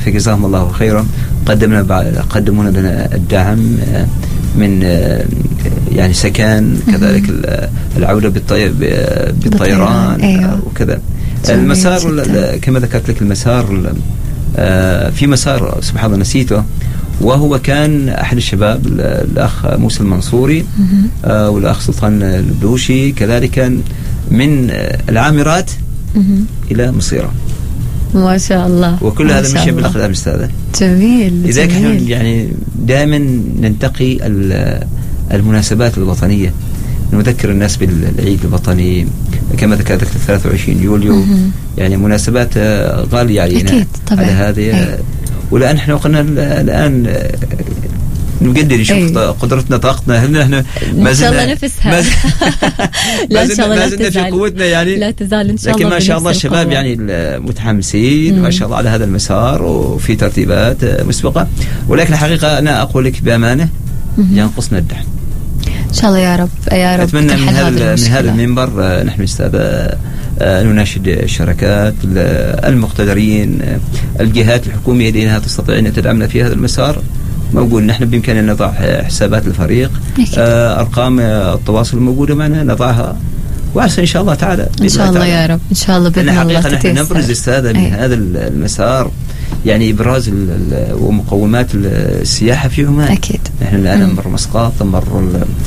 فجزاهم الله خيرا. قدمونا لنا الدعم من يعني سكن، كذلك العودة بالطيران. أيوه. وكذا المسار كما ذكرت لك، المسار في مسار سبحان الله نسيته، وهو كان أحد الشباب الأخ موسى المنصوري والأخ سلطان البلوشي كذلك من العامرات إلى مصيرة. ما شاء الله. وكل هذا مشي بالأقدام أستاذة. جميل. لذلك يعني دائما ننتقي المناسبات الوطنية، نذكر الناس بالعيد الوطني كما ذكرت 23 يوليو، يعني مناسبات غالية علينا. أكيد طبعا. على هذه ولأن احنا وقلنا الآن نقدر نشوف قدرتنا طاقتنا، هل نحن ما شاء الله نفسها لا إن شاء الله لا تزال في قوتنا، يعني لا تزال إن شاء الله. لكن ما شاء الله الشباب يعني متحمسين ما شاء الله على هذا المسار وفي ترتيبات مسبقة، ولكن الحقيقة أنا أقول لك بأمانة ينقصنا الدعم. إن شاء الله يا رب يا رب. أتمنى من هذا المنبر نحن نناشد الشركات المقتدرين، الجهات الحكومية لأنها تستطيع أن تدعمنا في هذا المسار. موجود نحن بإمكاننا نضع حسابات الفريق، أرقام التواصل الموجودة معنا نضعها، وعسى إن شاء الله تعالى إن شاء الله يا رب إن شاء الله بإذن الله نحن نبرز أستاذة من هذا المسار، يعني إبراز ومقومات السياحة في عمان. أكيد. نحن الآن نمر مسقط، نمر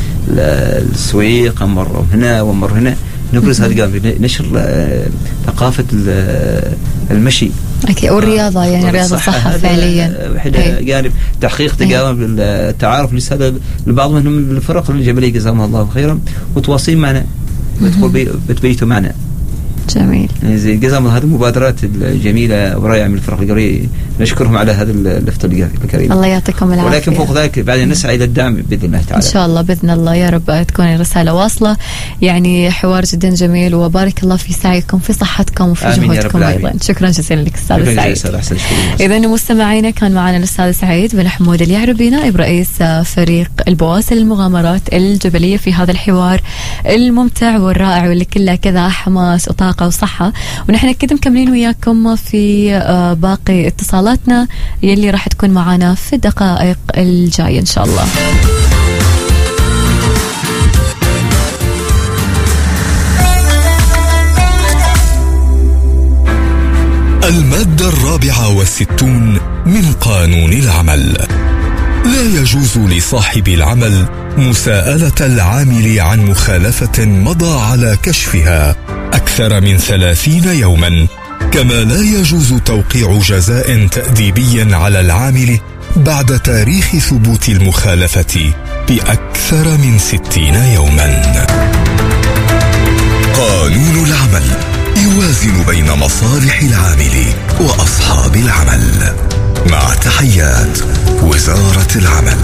السويق، نمر هنا ونمر هنا، نبرز هذا نشر ثقافة المشي. أكيد. والرياضة يعني رياضة صحة فعليا. جانب تحقيق تجارب التعارف لسه لبعض منهم الفرق الجبلية جزاهم الله خيرا، وتواصل معنا بتبيتوا معنا. جميل. زي جزاهم هذه المبادرات الجميلة ورائعة من الفرق الجبلية، نشكرهم على هذا اللفت الكريم. الله يعطيكم العافية. ولكن فوق ذلك بعدين نسعى إلى الدعم بإذن الله تعالى. إن شاء الله بإذن الله يا رب تكون الرسالة واصلة. يعني حوار جدا جميل، وبارك الله في سعيكم، في صحتكم وفي جهودكم أيضا. شكرا جزيلا لك أستاذ سعيد. إذا مستمعينا كان معنا الأستاذ سعيد بن حمود اليعربي نائب رئيس فريق البواسل المغامرات الجبلية في هذا الحوار الممتع والرائع واللي كله كذا حماس وطاقة وصحة. ونحن كده مكملين وياكم في باقي اتصالاتنا يلي راح تكون معنا في الدقائق الجاية إن شاء الله. المادة 64 من قانون العمل: لا يجوز لصاحب العمل مساءلة العامل عن مخالفة مضى على كشفها أكثر من 30 يوما، كما لا يجوز توقيع جزاء تأديبي على العامل بعد تاريخ ثبوت المخالفة بأكثر من 60 يوما. قانون العمل يوازن بين مصالح العامل وأصحاب العمل. مع تحيات وزارة العمل.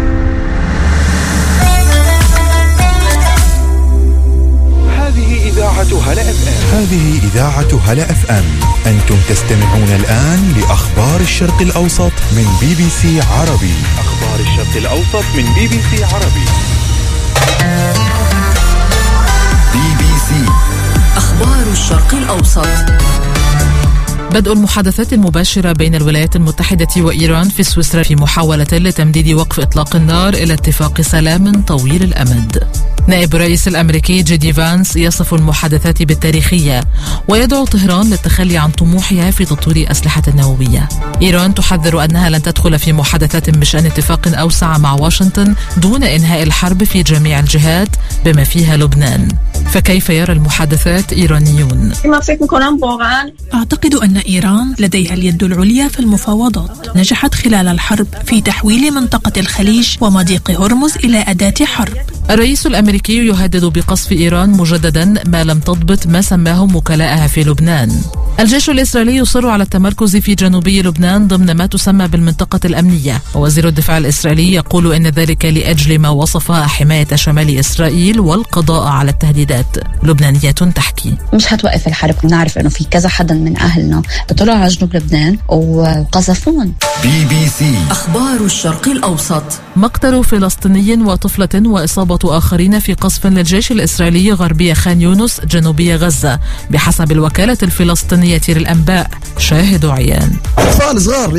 هذه إذاعة هلا اف ام. أنتم تستمعون الآن لأخبار الشرق الأوسط من BBC عربي. أخبار الشرق الأوسط من BBC عربي. BBC أخبار الشرق الأوسط. بدء المحادثات المباشرة بين الولايات المتحدة وإيران في سويسرا في محاولة لتمديد وقف إطلاق النار إلى اتفاق سلام طويل الأمد. نائب الرئيس الأمريكي جي فانس يصف المحادثات بالتاريخية ويدعو طهران للتخلي عن طموحها في تطوير أسلحة نووية. إيران تحذر أنها لن تدخل في محادثات بشأن اتفاق أوسع مع واشنطن دون إنهاء الحرب في جميع الجهات بما فيها لبنان. فكيف يرى المحادثات إيرانيون؟ أعتقد أن إيران لديها اليد العليا في المفاوضات. نجحت خلال الحرب في تحويل منطقة الخليج ومضيق هرمز إلى أداة حرب. الرئيس الأمريكي يهدد بقصف إيران مجددا ما لم تضبط ما سماه وكلاءها في لبنان. الجيش الإسرائيلي يصر على التمركز في جنوبي لبنان ضمن ما تسمى بالمنطقة الأمنية، ووزير الدفاع الإسرائيلي يقول إن ذلك لأجل ما وصفها حماية شمال إسرائيل والقضاء على التهديدات. لبنانية تحكي: مش هتوقف الحرب، نعرف إنه في كذا حدا من أهلنا طلعوا على جنوب لبنان وقذفون. BBC أخبار الشرق الأوسط. مقتل فلسطيني وطفلة وإصابة آخرين في قصف للجيش الإسرائيلي غربي خان يونس جنوبي غزة بحسب الوكالة الفلسطينية للأنباء. شاهد عيان. أطفال صغار